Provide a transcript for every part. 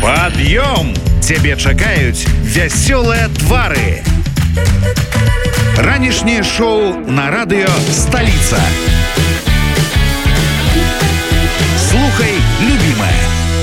Пад'ём! Цябе чакаюць вясёлыя твары. Ранішняе шоу на радыё «Столица». Слухай, любимая.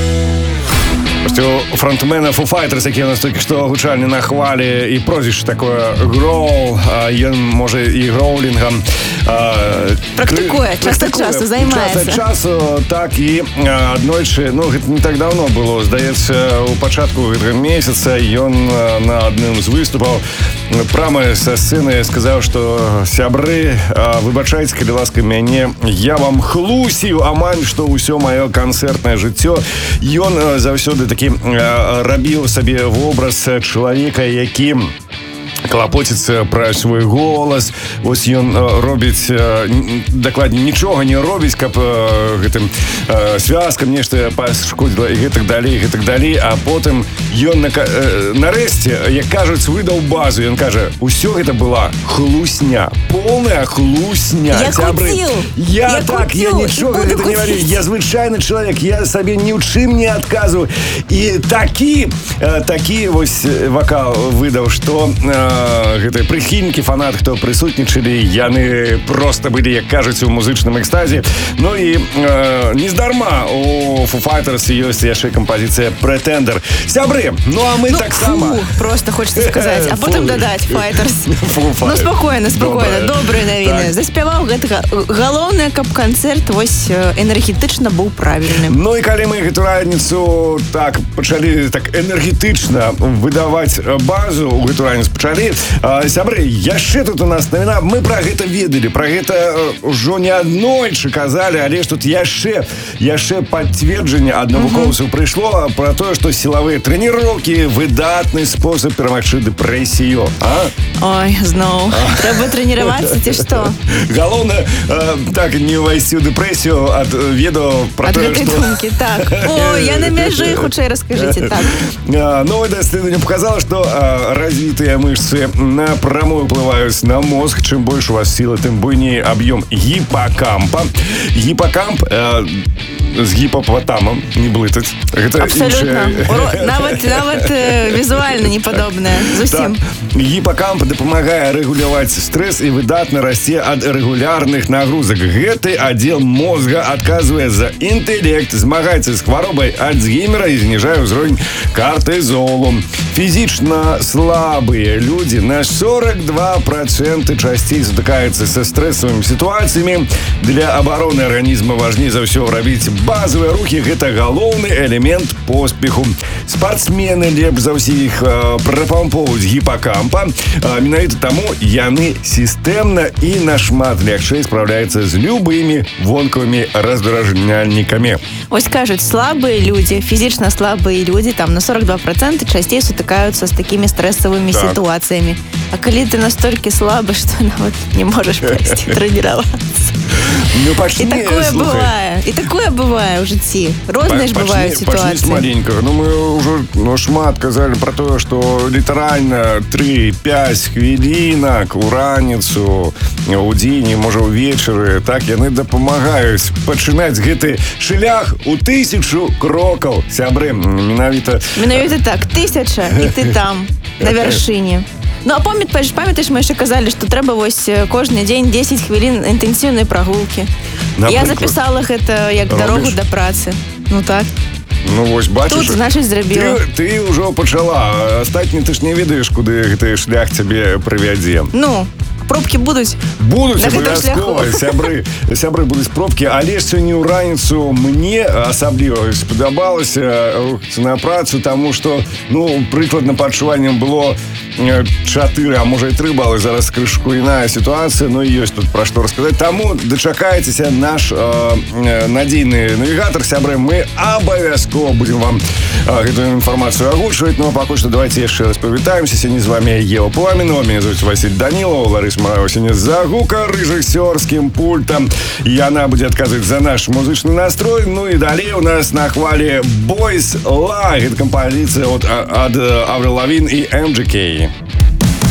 У фронтмена Foo Fighters, які у нас тільки що гучальні на хвалі, і прозвище такое Гроул, ён може і гроулінгом. Практикує, час від часу займається. Час від часу, так, і однойчі, гэта не так давно було, здається, у початку місяця, ён на одним з виступів прямо со сцени сказав, що сябры, вибачайте, калі ласка мяне, я вам хлусів, амаль, що усё моє концертне життя. Ён заўсёды такі рабіў сабе вобраз чалавека, які клапоціцца пра свой голас. Вось ён робіць, дакладней, нічога не робіць, каб гэтым звязкам нешта пашкодзіла і гэтак далей, а потым ён нарэшце, як кажуць, выдаў базу. Ён кажа, усё гэта была хлусня, полная хлусня. Я нічога гэта не варю, я звычайны чалавек, я сабе ні ў чым не адказваю. І такі вось вакал выдаў, што гэтыя прыхільнікі, фанаты, хто прысутнічалі, яны проста былі, як кажуць, у музычным экстазе. Ну і нездарма у Foo Fighters ёсць яшчэ кампазіцыя «Pretender». Сябры, ну а мы таксама. Просто хочется сказать, а потом додать Fighters. Ну спокойно, добрые навіны. Заспяваў гэтага. Галоўнае, каб канцэрт вось энергетычна быў правільным. Ну і калі мы гэту раніцу так пачалі так энергетычна выдаваць базу, у гэту раніцу пачалі, сябры, яшчэ тут у нас навіна, мы пра гэта ведалі, пра гэта ўжо не аднойчы казалі, але ж тут яшчэ пацверджанне ад навукоўцаў прыйшло пра тое, што сілавыя трэніроўкі выдатны спосаб перамагчы дэпрэсію. Ой, зноў. Трэба трэніравацца ці што? Галоўнае, так, не ўвайсці ў дэпрэсію ад ведаў пра тое, што... Ад гэтай думкі, так. Ой, я на мяжы, хутчэй раскажыце, так. Новае даследаванне показало, што развітыя мышцы напрямую ўплываюць на мозг. Чым больш у вас сілы, тым буйней аб'ём гіпакампа. Гіпакамп з гіпопатамам не блытаць. Абсолютно. Нават візуальна не падобнае. Зусім. Гіпакамп дапамагае рэгуляваць стрэс і выдатна расце ад рэгулярных нагрузак. Гэты аддзел мозга адказвае за інтэлект, змагаецца з хваробай Альцгеймера і зніжае ўзровень картызолу. Фізічна слабыя людзі на 42% часцей сутыкаюцца са стрэсавымі сітуацыямі. Для абароны арганізма важней за ўсё рабіць базовыя рухі. Гэта галоўны элемент поспеху. Спартсмены лепш за ўсіх прапампоўваюць гіпакампа. Менавіта таму яны сістэмна і нашмат лягчэй спраўляюцца з любымі вонкавымі раздражняльнікамі. Ось кажуць, слабыя людзі, фізічна слабыя людзі там на 42% часцей сутыкаюцца з такімі стрэсавымі сітуацыямі. А калі ты настолькі слабы, што нават не можаш пайсці трэніравацца. Ну, пачні, І такое бывае ў жыцці. Розныя ж бываюць сітуацыі. Пачні з маленькага. Ну, мы ўжо шмат казалі пра тое, што літаральна 3-5 хвілінак у раніцу, у дзень, можа ўвечары, так, яны дапамагаюць пачынаць гэты шлях у 1000 крокаў. Сябры, менавіта так, 1000, і ты там, на вяршыні. Ну, а памятаеш, мы яшчэ казалі, што трэба вось кожны дзень 10 хвілін інтэнсіўнай прагулкі. Я запісала гэта як дарогу да працы. Ну так. Ну вось, бачыш, тут, значыць, зрабіла. Ты ўжо пачала. Астатні ты ж не ведаеш, куды гэты шлях цябе прывядзе. Ну, пробкі будуць. Будуць абавязкова, сябры будуць пробкі, але ж сёння ў раніцу мне асабліва спадабалася рухацца на працу, таму што, ну, прыкладна па адчуванням было 4, а можа і 3 балы. Зараз крышку іная сітуацыя, ну і ёсць тут пра што расказаць. Таму дачакайцеся наш надзейны навігатар, сябры, мы абавязкова будзем вам гэтую інфармацыю агучваць. Ну а пакуль што давайте яшчэ раз павітаемся. Сёння з вами Ева Пламенова, меня зовут Василь Данилов, Ларис Мараева сёння за гука рэжысёрскім пультам. Яна будзе адказваць за наш музычны настрой. Ну і далей у нас на хвале Boys Lie. Гэта кампазіцыя ад Аврил Лавін і MGK.